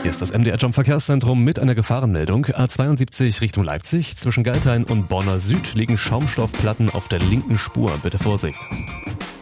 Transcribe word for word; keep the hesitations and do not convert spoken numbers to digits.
Hier ist das M D R Jump Verkehrszentrum mit einer Gefahrenmeldung. A zweiundsiebzig Richtung Leipzig. Zwischen Geithain und Bonner Süd liegen Schaumstoffplatten auf der linken Spur. Bitte Vorsicht.